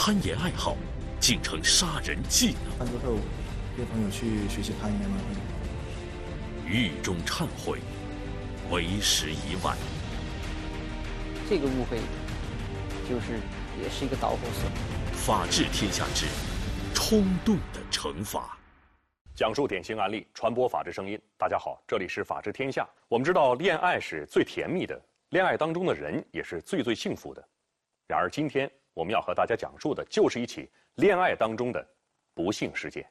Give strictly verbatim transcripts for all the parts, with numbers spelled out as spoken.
攀岩爱好竟成杀人技能。 之后跟朋友去学习攀岩嘛， 狱中忏悔，为时已晚。 这个误会，就是也是一个导火索。 法治天下之冲动的惩罚。 讲述典型案例，传播法治声音。大家好，这里是法治天下。我们知道，恋爱是最甜蜜的，恋爱当中的人也是最最幸福的。然而，今天我们要和大家讲述的就是一起恋爱当中的不幸事件。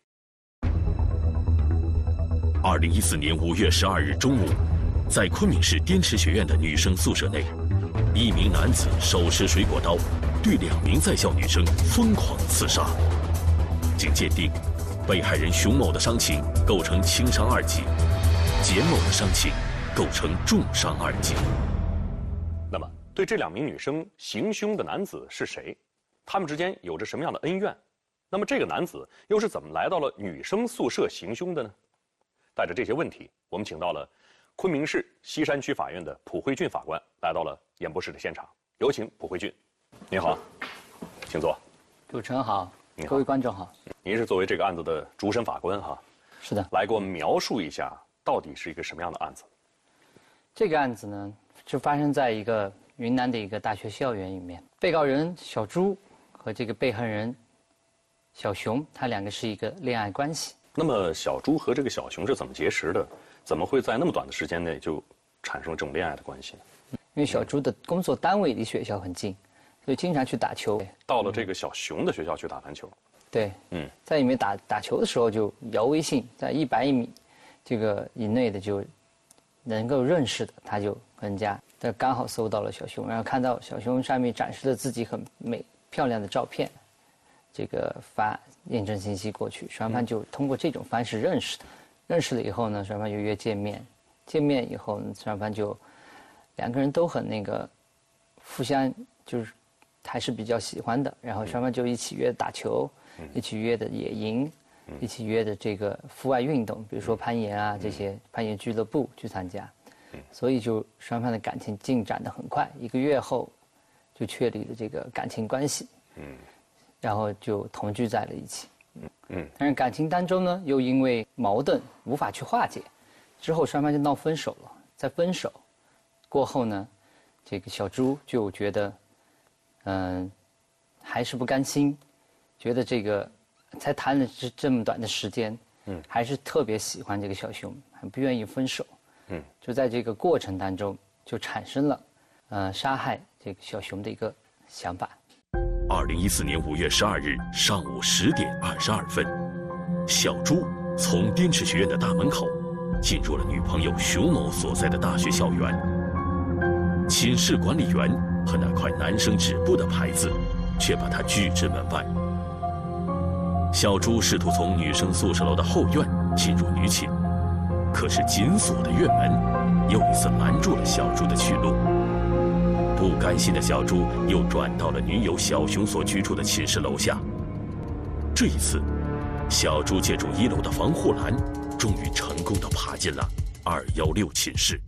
二零一四年五月十二日中午，在昆明市滇池学院的女生宿舍内，一名男子手持水果刀，对两名在校女生疯狂刺杀。经鉴定，被害人熊某的伤情构成轻伤二级，简某的伤情构成重伤二级。 那么，对这两名女生行凶的男子是谁？他们之间有着什么样的恩怨？那么，这个男子又是怎么来到了女生宿舍行凶的呢？带着这些问题，我们请到了昆明市西山区法院的蒲慧俊法官来到了演播室的现场。有请蒲慧俊。您好，请坐。 主持人好，各位观众好。 您是作为这个案子的主审法官哈？ 是的。 来给我们描述一下，到底是一个什么样的案子？ 这个案子呢，就发生在一个云南的一个大学校园里面。被告人小朱和这个被害人小熊，他两个是一个恋爱关系。 那么小朱和这个小熊是怎么结识的？怎么会在那么短的时间内就产生了这种恋爱的关系呢？ 因为小朱的工作单位离学校很近，所以经常去打球。 到了这个小熊的学校去打篮球。 对，嗯，在里面打打球的时候就遥微信，在一百米这个以内的就能够认识的，他就跟人家，他刚好搜到了小熊，然后看到小熊上面展示了自己很美漂亮的照片，这个发验证信息过去，双方就通过这种方式认识的。认识了以后呢，双方就约见面，见面以后，双方就两个人都很那个，互相就是还是比较喜欢的，然后双方就一起约打球，一起约的野营，一起约的这个户外运动，比如说攀岩啊这些攀岩俱乐部去参加，所以就双方的感情进展得很快，一个月后就确立了这个感情关系，然后就同居在了一起。嗯，但是感情当中呢，又因为矛盾无法去化解，之后双方就闹分手了。在分手过后呢，这个小朱就觉得，嗯、呃，还是不甘心，觉得这个才谈了这这么短的时间，嗯，还是特别喜欢这个小熊，很不愿意分手，嗯，就在这个过程当中就产生了，呃，杀害这个小熊的一个想法。 二零一四年五月十二日上午十点二十二分，小朱从滇池学院的大门口进入了女朋友熊某所在的大学校园。寝室管理员和那块男生止步的牌子却把他拒之门外。小朱试图从女生宿舍楼的后院进入女寝，可是紧锁的院门又一次拦住了小朱的去路。不甘心的小朱又转到了女友小熊所居住的寝室楼下。这一次，小朱借助一楼的防护栏，终于成功地爬进了二一六寝室。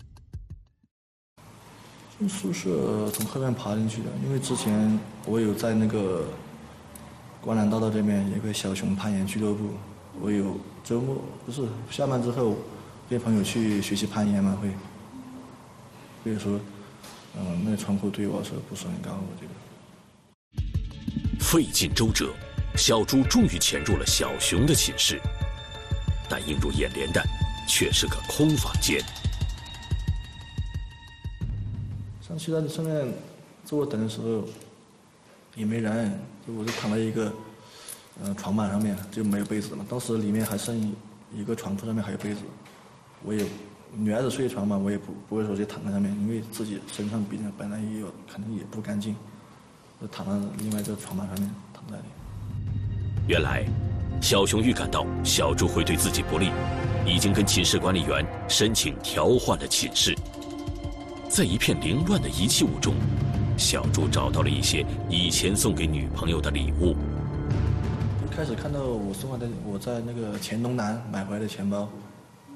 从宿舍从后面爬进去的，因为之前我有在那个观澜大道这边有个小熊攀岩俱乐部，我有周末不是下班之后跟朋友去学习攀岩嘛，会，所以说。嗯，那个窗户对我是不是很高？我觉得费尽周折，小朱终于潜入了小熊的寝室，但映入眼帘的却是个空房间。 上去在上面坐等的时候也没人，就我就躺在一个呃床板上面，就没有被子嘛。当时里面还剩一个床铺上面还有被子，我也。女孩子睡床嘛，我也不不会说就躺在上面，因为自己身上毕竟本来也有，肯定也不干净，就躺在另外一个床板上面躺在里。 原来，小熊预感到小朱会对自己不利，已经跟寝室管理员申请调换了寝室。在一片凌乱的遗弃物中，小朱找到了一些以前送给女朋友的礼物。 一开始看到我送来的，我在那个黔东南买回来的钱包。